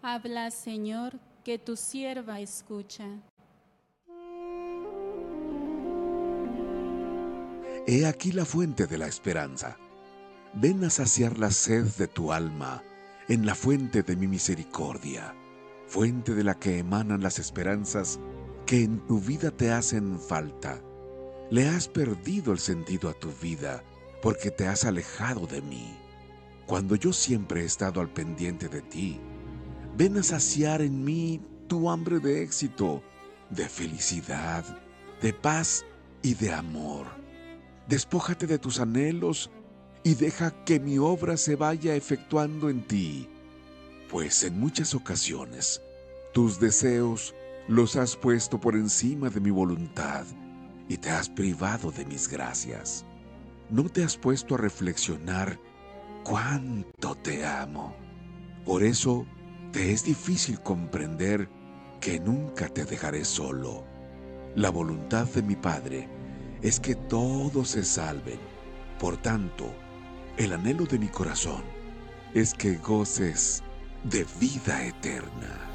Habla, Señor, que tu sierva escucha. He aquí la fuente de la esperanza. Ven a saciar la sed de tu alma en la fuente de mi misericordia, fuente de la que emanan las esperanzas que en tu vida te hacen falta. Le has perdido el sentido a tu vida porque te has alejado de mí, cuando yo siempre he estado al pendiente de ti. Ven a saciar en mí tu hambre de éxito, de felicidad, de paz y de amor. Despójate de tus anhelos y deja que mi obra se vaya efectuando en ti, pues en muchas ocasiones tus deseos los has puesto por encima de mi voluntad y te has privado de mis gracias. No te has puesto a reflexionar cuánto te amo. Por eso te es difícil comprender que nunca te dejaré solo. La voluntad de mi Padre es que todos se salven. Por tanto, el anhelo de mi corazón es que goces de vida eterna.